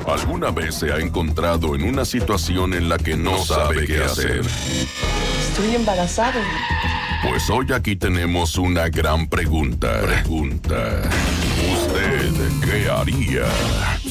¿Alguna vez se ha encontrado en una situación en la que no sabe qué hacer? Estoy embarazado. Pues hoy aquí tenemos una gran pregunta. ¿Usted qué haría?